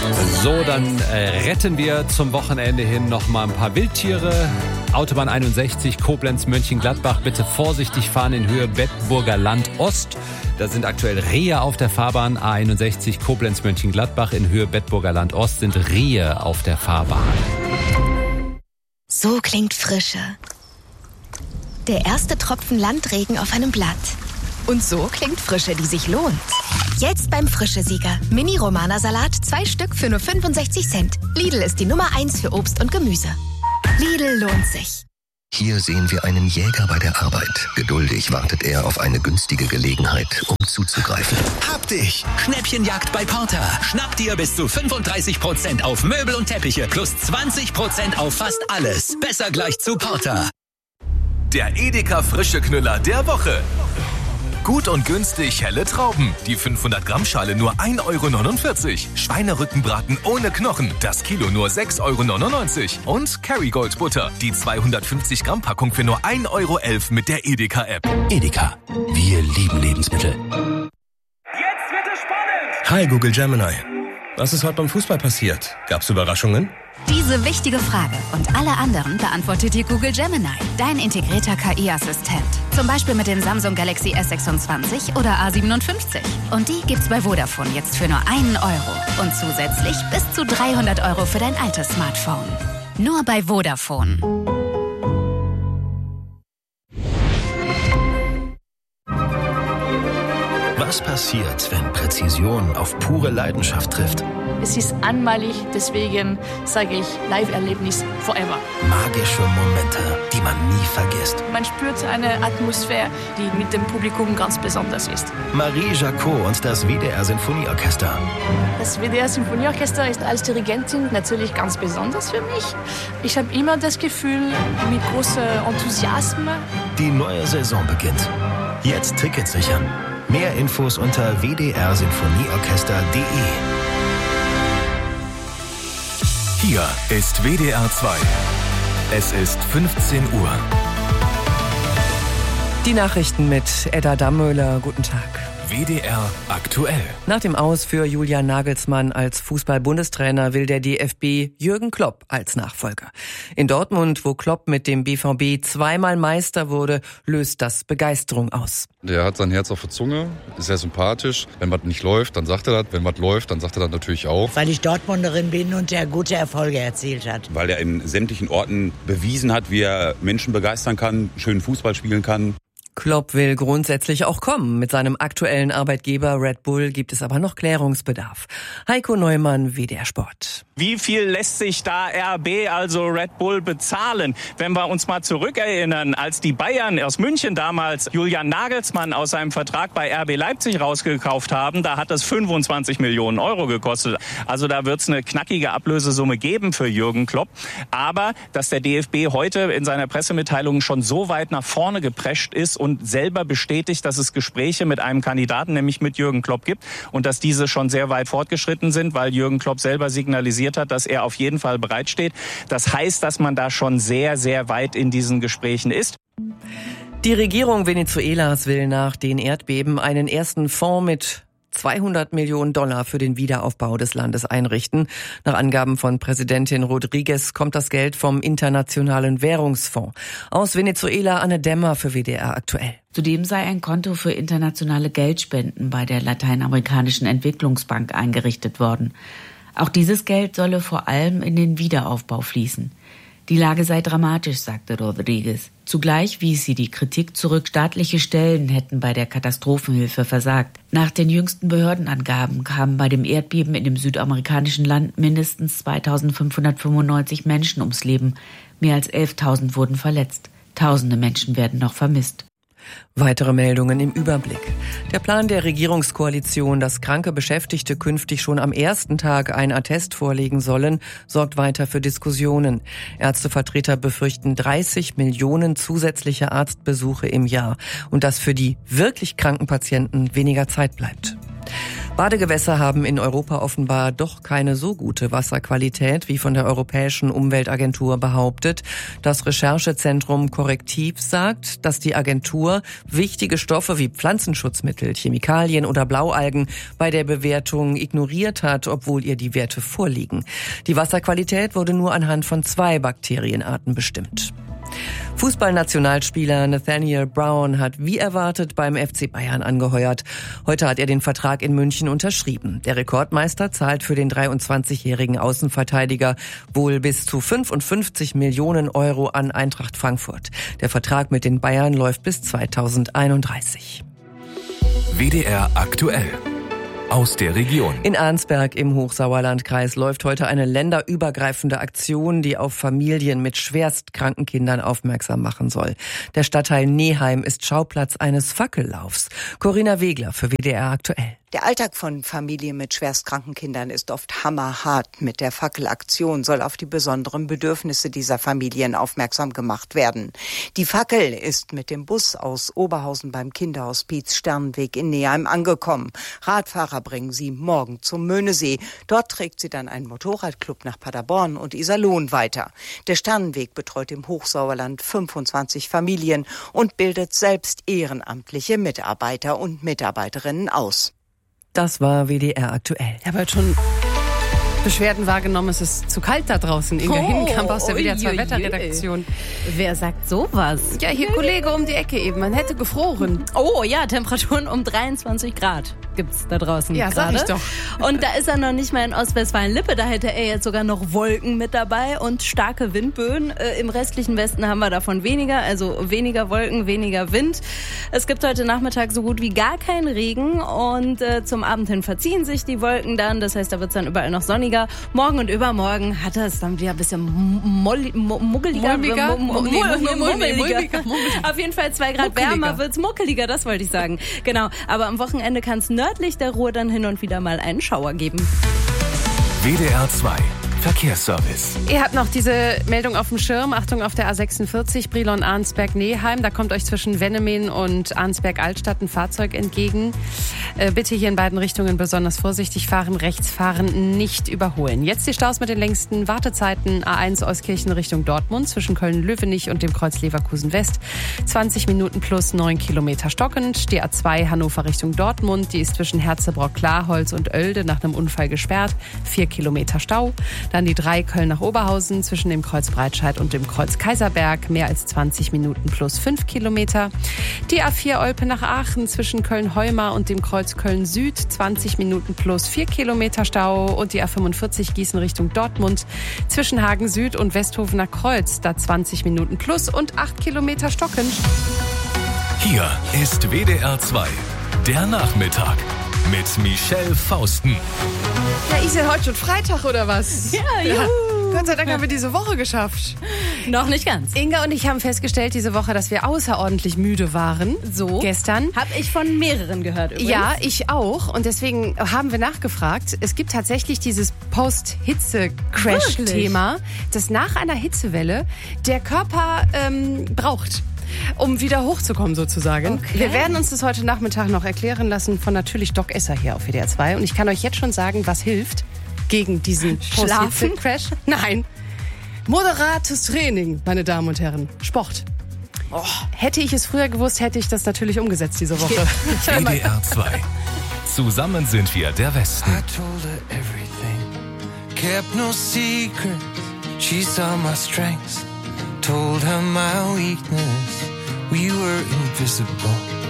So, dann retten wir zum Wochenende hin noch mal ein paar Wildtiere. Autobahn 61, Koblenz-Mönchengladbach. Bitte vorsichtig fahren in Höhe Bedburger Land Ost. Da sind aktuell Rehe auf der Fahrbahn. A61, Koblenz-Mönchengladbach. In Höhe Bedburger Land Ost sind Rehe auf der Fahrbahn. So klingt Frische. Der erste Tropfen Landregen auf einem Blatt. Und so klingt Frische, die sich lohnt. Jetzt beim Frische-Sieger. Mini-Romana-Salat, 2 Stück für nur 65 Cent. Lidl ist die Nummer 1 für Obst und Gemüse. Lidl lohnt sich. Hier sehen wir einen Jäger bei der Arbeit. Geduldig wartet er auf eine günstige Gelegenheit, um zuzugreifen. Hab dich! Schnäppchenjagd bei Porter. Schnapp dir bis zu 35% auf Möbel und Teppiche plus 20% auf fast alles. Besser gleich zu Porter. Der Edeka Frische Knüller der Woche. Gut und günstig helle Trauben. Die 500 Gramm Schale nur 1,49 €. Schweinerückenbraten ohne Knochen. Das Kilo nur 6,99 €. Und Kerrygold Butter. Die 250 Gramm Packung für nur 1,11 € mit der Edeka App. Edeka. Wir lieben Lebensmittel. Jetzt wird es spannend! Hi Google Gemini. Was ist heute beim Fußball passiert? Gab's Überraschungen? Diese wichtige Frage und alle anderen beantwortet dir Google Gemini, dein integrierter KI-Assistent. Zum Beispiel mit dem Samsung Galaxy S26 oder A57. Und die gibt's bei Vodafone jetzt für nur 1 €. Und zusätzlich bis zu 300 € für dein altes Smartphone. Nur bei Vodafone. Was passiert, wenn Präzision auf pure Leidenschaft trifft? Es ist einmalig, deswegen sage ich Live-Erlebnis forever. Magische Momente, die man nie vergisst. Man spürt eine Atmosphäre, die mit dem Publikum ganz besonders ist. Marie Jacot und das WDR Sinfonieorchester. Das WDR Sinfonieorchester ist als Dirigentin natürlich ganz besonders für mich. Ich habe immer das Gefühl, mit großem Enthusiasmus. Die neue Saison beginnt. Jetzt Tickets sichern. Mehr Infos unter wdrsinfonieorchester.de. Hier ist WDR 2. Es ist 15 Uhr. Die Nachrichten mit Edda Dammöhler. Guten Tag. WDR aktuell. Nach dem Aus für Julian Nagelsmann als Fußball-Bundestrainer will der DFB Jürgen Klopp als Nachfolger. In Dortmund, wo Klopp mit dem BVB zweimal Meister wurde, löst das Begeisterung aus. Der hat sein Herz auf der Zunge, ist sehr sympathisch. Wenn was nicht läuft, dann sagt er das. Wenn was läuft, dann sagt er das natürlich auch. Weil ich Dortmunderin bin und er gute Erfolge erzielt hat. Weil er in sämtlichen Orten bewiesen hat, wie er Menschen begeistern kann, schönen Fußball spielen kann. Klopp will grundsätzlich auch kommen. Mit seinem aktuellen Arbeitgeber Red Bull gibt es aber noch Klärungsbedarf. Heiko Neumann, WDR Sport. Wie viel lässt sich da RB, also Red Bull, bezahlen? Wenn wir uns mal zurückerinnern, als die Bayern aus München damals Julian Nagelsmann aus seinem Vertrag bei RB Leipzig rausgekauft haben, da hat das 25 Millionen € gekostet. Also da wird es eine knackige Ablösesumme geben für Jürgen Klopp. Aber dass der DFB heute in seiner Pressemitteilung schon so weit nach vorne geprescht ist und selber bestätigt, dass es Gespräche mit einem Kandidaten, nämlich mit Jürgen Klopp, gibt und dass diese schon sehr weit fortgeschritten sind, weil Jürgen Klopp selber signalisiert hat, dass er auf jeden Fall bereitsteht. Das heißt, dass man da schon sehr, sehr weit in diesen Gesprächen ist. Die Regierung Venezuelas will nach den Erdbeben einen ersten Fonds mit $200 Millionen für den Wiederaufbau des Landes einrichten. Nach Angaben von Präsidentin Rodriguez kommt das Geld vom Internationalen Währungsfonds. Aus Venezuela Anne Dämmer für WDR aktuell. Zudem sei ein Konto für internationale Geldspenden bei der Lateinamerikanischen Entwicklungsbank eingerichtet worden. Auch dieses Geld solle vor allem in den Wiederaufbau fließen. Die Lage sei dramatisch, sagte Rodriguez. Zugleich wies sie die Kritik zurück, staatliche Stellen hätten bei der Katastrophenhilfe versagt. Nach den jüngsten Behördenangaben kamen bei dem Erdbeben in dem südamerikanischen Land mindestens 2.595 Menschen ums Leben. Mehr als 11.000 wurden verletzt. Tausende Menschen werden noch vermisst. Weitere Meldungen im Überblick. Der Plan der Regierungskoalition, dass kranke Beschäftigte künftig schon am ersten Tag einen Attest vorlegen sollen, sorgt weiter für Diskussionen. Ärztevertreter befürchten 30 Millionen zusätzliche Arztbesuche im Jahr und dass für die wirklich kranken Patienten weniger Zeit bleibt. Badegewässer haben in Europa offenbar doch keine so gute Wasserqualität, wie von der Europäischen Umweltagentur behauptet. Das Recherchezentrum Korrektiv sagt, dass die Agentur wichtige Stoffe wie Pflanzenschutzmittel, Chemikalien oder Blaualgen bei der Bewertung ignoriert hat, obwohl ihr die Werte vorliegen. Die Wasserqualität wurde nur anhand von 2 Bakterienarten bestimmt. Fußballnationalspieler Nathaniel Brown hat wie erwartet beim FC Bayern angeheuert. Heute hat er den Vertrag in München unterschrieben. Der Rekordmeister zahlt für den 23-jährigen Außenverteidiger wohl bis zu 55 Millionen Euro an Eintracht Frankfurt. Der Vertrag mit den Bayern läuft bis 2031. WDR aktuell. Aus der Region. In Arnsberg im Hochsauerlandkreis läuft heute eine länderübergreifende Aktion, die auf Familien mit schwerstkranken Kindern aufmerksam machen soll. Der Stadtteil Neheim ist Schauplatz eines Fackellaufs. Corinna Wegler für WDR aktuell. Der Alltag von Familien mit schwerstkranken Kindern ist oft hammerhart. Mit der Fackelaktion soll auf die besonderen Bedürfnisse dieser Familien aufmerksam gemacht werden. Die Fackel ist mit dem Bus aus Oberhausen beim Kinderhospiz Sternenweg in Neheim angekommen. Radfahrer bringen sie morgen zum Möhnesee. Dort trägt sie dann einen Motorradclub nach Paderborn und Iserlohn weiter. Der Sternenweg betreut im Hochsauerland 25 Familien und bildet selbst ehrenamtliche Mitarbeiter und Mitarbeiterinnen aus. Das war WDR aktuell. Ich habe heute schon Beschwerden wahrgenommen, es ist zu kalt da draußen. Inga Hinkamp aus der WDR 2 Wetterredaktion. Wer sagt sowas? Ja, hier Kollege um die Ecke eben, man hätte gefroren. Oh ja, Temperaturen um 23 Grad gibt's da draußen. Ja, grade. sag ich doch. Und da ist er noch nicht mal in Ostwestfalen-Lippe, da hätte er jetzt sogar noch Wolken mit dabei und starke Windböen. Im restlichen Westen haben wir davon weniger, also weniger Wolken, weniger Wind. Es gibt heute Nachmittag so gut wie gar keinen Regen und zum Abend hin verziehen sich die Wolken dann, das heißt, da wird's dann überall noch sonniger. Morgen und übermorgen hat es dann wieder ein bisschen muggeliger. Auf jeden Fall 2 Grad wärmer wird's, muckeliger, das wollte ich sagen. Genau, aber am Wochenende kann es nördlich der Ruhr dann hin und wieder mal einen Schauer geben. WDR 2 Verkehrsservice. Ihr habt noch diese Meldung auf dem Schirm. Achtung auf der A46 Brilon-Arnsberg-Neheim. Da kommt euch zwischen Wennemen und Arnsberg-Altstadt ein Fahrzeug entgegen. Bitte hier in beiden Richtungen besonders vorsichtig fahren. Rechts fahren, nicht überholen. Jetzt die Staus mit den längsten Wartezeiten. A1 Euskirchen Richtung Dortmund zwischen Köln-Löwenich und dem Kreuz Leverkusen-West. 20 Minuten plus 9 Kilometer stockend. Die A2 Hannover Richtung Dortmund. Die ist zwischen Herzebrock-Klarholz und Oelde nach einem Unfall gesperrt. 4 Kilometer Stau. Dann die 3 Köln nach Oberhausen zwischen dem Kreuz Breitscheid und dem Kreuz Kaiserberg. Mehr als 20 Minuten plus 5 Kilometer. Die A4 Olpe nach Aachen zwischen Köln-Heumar und dem Kreuz Köln-Süd. 20 Minuten plus 4 Kilometer Stau. Und die A45 Gießen Richtung Dortmund zwischen Hagen Süd und Westhofener Kreuz. Da 20 Minuten plus und 8 Kilometer stockend. Hier ist WDR 2, der Nachmittag mit Michelle Fausten. Ja, ist ja heute schon Freitag oder was? Ja, juhu. Gott sei Dank haben wir diese Woche geschafft. Noch nicht ganz. Inga und ich haben festgestellt diese Woche, dass wir außerordentlich müde waren. So. Gestern. Habe ich von mehreren gehört übrigens. Ja, ich auch. Und deswegen haben wir nachgefragt. Es gibt tatsächlich dieses Post-Hitze-Crash-Thema, das nach einer Hitzewelle der Körper braucht, um wieder hochzukommen sozusagen. Okay. Wir werden uns das heute Nachmittag noch erklären lassen von natürlich Doc Esser hier auf WDR 2. Und ich kann euch jetzt schon sagen, was hilft gegen diesen Post-Hitze-Crash. Nein, moderates Training, meine Damen und Herren. Sport. Oh, hätte ich es früher gewusst, hätte ich das natürlich umgesetzt diese Woche. WDR 2. Zusammen sind wir der Westen. I told her everything, kept no secret. She saw my strengths, told her my weakness. We were invisible.